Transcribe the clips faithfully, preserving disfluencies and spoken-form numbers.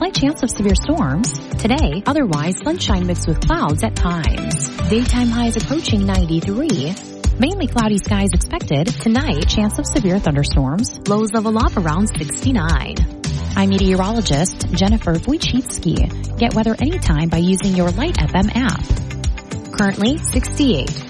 slight chance of severe storms. Today, otherwise sunshine mixed with clouds at times. Daytime highs approaching ninety-three. Mainly cloudy skies expected. Tonight, chance of severe thunderstorms. Lows level off around sixty-nine. I'm meteorologist Jennifer Wojcicki. Get weather anytime by using your Light F M app. Currently sixty-eight.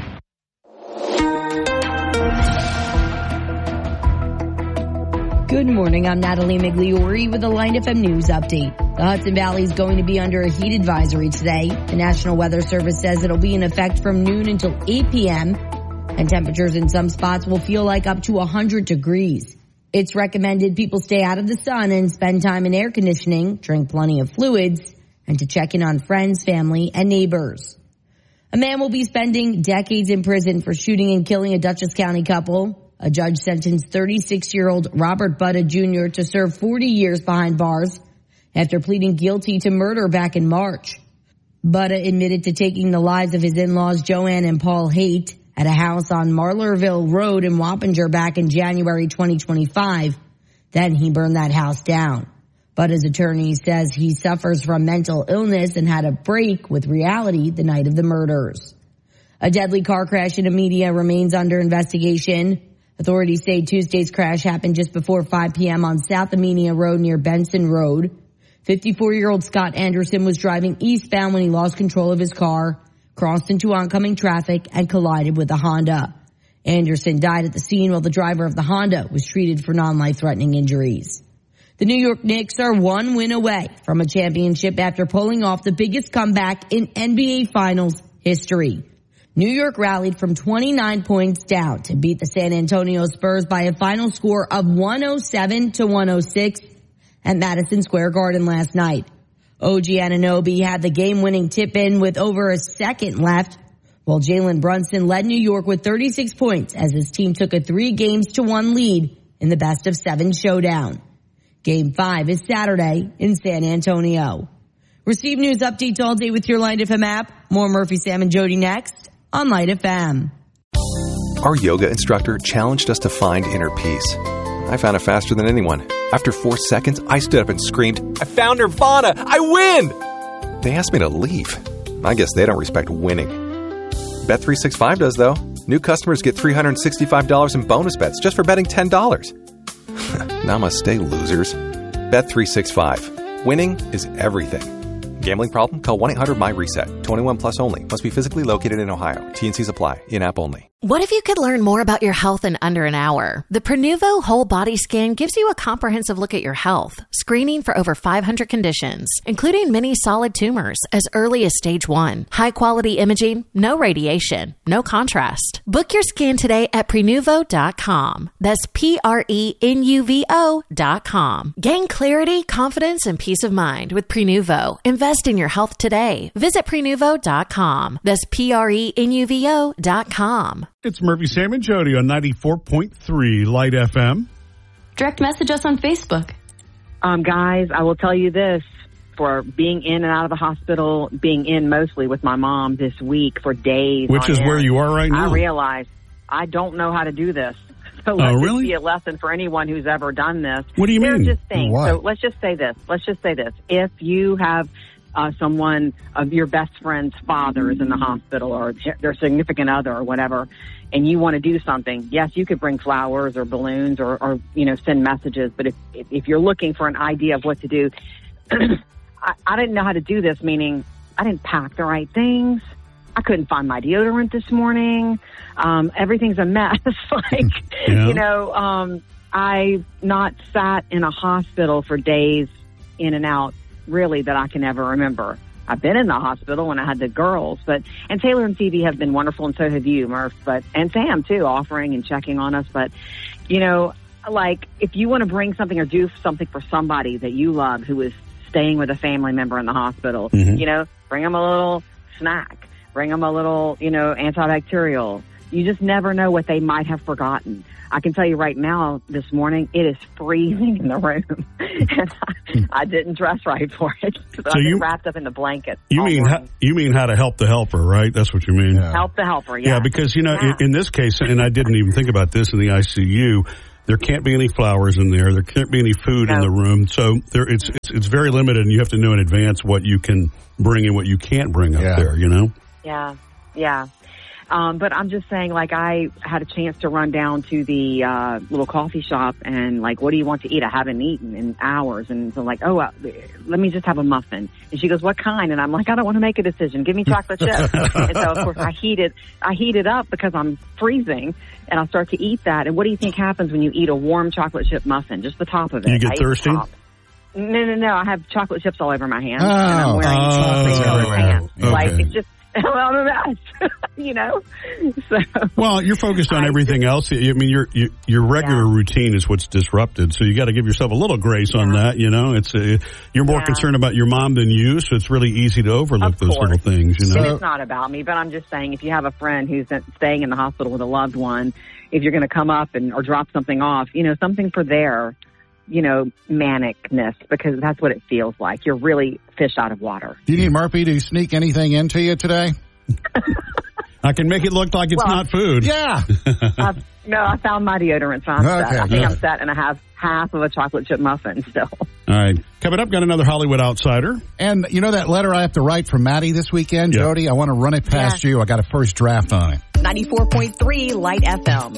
Good morning, I'm Natalie Migliori with the Light F M News Update. The Hudson Valley is going to be under a heat advisory today. The National Weather Service says it'll be in effect from noon until eight p.m. and temperatures in some spots will feel like up to one hundred degrees. It's recommended people stay out of the sun and spend time in air conditioning, drink plenty of fluids, and to check in on friends, family, and neighbors. A man will be spending decades in prison for shooting and killing a Dutchess County couple. A judge sentenced thirty-six-year-old Robert Butta Junior to serve forty years behind bars after pleading guilty to murder back in March. Butta admitted to taking the lives of his in-laws Joanne and Paul Haight at a house on Marlerville Road in Wappinger back in January twenty twenty-five. Then he burned that house down. Butta's attorney says he suffers from mental illness and had a break with reality the night of the murders. A deadly car crash in Amelia remains under investigation. Authorities say Tuesday's crash happened just before five p.m. on South Amelia Road near Benson Road. fifty-four-year-old Scott Anderson was driving eastbound when he lost control of his car, crossed into oncoming traffic, and collided with a Honda. Anderson died at the scene while the driver of the Honda was treated for non-life-threatening injuries. The New York Knicks are one win away from a championship after pulling off the biggest comeback in N B A Finals history. New York rallied from twenty-nine points down to beat the San Antonio Spurs by a final score of one oh seven to one oh six at Madison Square Garden last night. O G Anunoby had the game-winning tip-in with over a second left, while Jalen Brunson led New York with thirty-six points as his team took a three games to one lead in the best of seven showdown. Game five is Saturday in San Antonio. Receive news updates all day with your Light F M app. More Murphy, Sam, and Jody next on Light F M. Our yoga instructor challenged us to find inner peace. I found it faster than anyone. After four seconds, I stood up and screamed, "I found Nirvana! I win!" They asked me to leave. I guess they don't respect winning. Bet three sixty-five does, though. New customers get three hundred sixty-five dollars in bonus bets just for betting ten dollars. Namaste, losers. Bet three sixty-five. Winning is everything. Gambling problem? Call one eight hundred M Y reset. twenty-one plus only. Must be physically located in Ohio. T and Cs apply. In-app only. What if you could learn more about your health in under an hour? The Prenuvo Whole Body Scan gives you a comprehensive look at your health, screening for over five hundred conditions, including many solid tumors as early as stage one. High-quality imaging, no radiation, no contrast. Book your scan today at Prenuvo dot com. That's P R E N U V O dot com. Gain clarity, confidence, and peace of mind with Prenuvo. Invest in your health today. Visit Prenuvo dot com. That's P R E N U V O dot com. It's Murphy, Sam, and Jody on ninety-four point three Light F M. Direct message us on Facebook. Um, guys, I will tell you this. For being in and out of the hospital, being in mostly with my mom this week for days. Which is air, where you are right now. I realize I don't know how to do this. So oh, let's really? just be a lesson for anyone who's ever done this. What do you There's mean? Just things. What? So let's just say this. Let's just say this. If you have uh, someone of your best friend's father is in the hospital or their significant other or whatever, and you want to do something, yes, you could bring flowers or balloons or, or you know, send messages. But if if you're looking for an idea of what to do, I, I didn't know how to do this, meaning I didn't pack the right things. I couldn't find my deodorant this morning. Um, everything's a mess. like, yeah. you know, um, I've not sat in a hospital for days in and out, really, that I can ever remember. I've been in the hospital when I had the girls, but, and Taylor and Phoebe have been wonderful, and so have you, Murph, but, and Sam too, offering and checking on us. But, you know, like, if you want to bring something or do something for somebody that you love who is staying with a family member in the hospital, mm-hmm. you know, bring them a little snack, bring them a little, you know, antibacterial. You just never know what they might have forgotten. I can tell you right now, this morning, it is freezing in the room, and I, I didn't dress right for it. So, so I've been wrapped up in the blanket. You mean how, you mean how to help the helper, right? That's what you mean. Yeah. Help the helper, yeah. Yeah, because, you know, yeah. in, in this case, and I didn't even think about this in the I C U, There can't be any flowers in there. There can't be any food No. in the room. So there, it's, it's it's very limited, and you have to know in advance what you can bring and what you can't bring up Yeah. there, you know? Yeah, yeah. Um, but I'm just saying, like, I had a chance to run down to the uh, little coffee shop and, like, what do you want to eat? I haven't eaten in hours. And so, like, oh, uh, let me just have a muffin. And she goes, what kind? And I'm like, I don't want to make a decision. Give me chocolate chip. And so, of course, I heat it, I heat it up because I'm freezing, and I start to eat that. And what do you think happens when you eat a warm chocolate chip muffin? Just the top of it. You I get ate the thirsty? top. No, no, no. I have chocolate chips all over my hands. Oh. and I'm wearing Oh. chocolate colored pants. Okay. Like, it's just, well, I'm a mess, you know? So. Well, you're focused on I everything else. I mean, your your, your regular Yeah. routine is what's disrupted, so you got to give yourself a little grace on Yeah. that. You know, it's uh, you're more Yeah. concerned about your mom than you, so it's really easy to overlook Of those course. little things. You know, And it's not about me, but I'm just saying if you have a friend who's staying in the hospital with a loved one, if you're going to come up and or drop something off, you know, something for their, you know, manicness, because that's what it feels like. You're really fish out of water. Do you need Murphy to sneak anything into you today? I can make it look like it's Well, not food. Yeah. I've, no, I found my deodorant, so I'm Okay, set. I think good. I'm set, and I have half of a chocolate chip muffin still. All right, coming up, got another Hollywood outsider. And you know that letter I have to write from Maddie this weekend, Yeah. Jody? I want to run it past you. I got a first draft on it. ninety-four point three Light F M.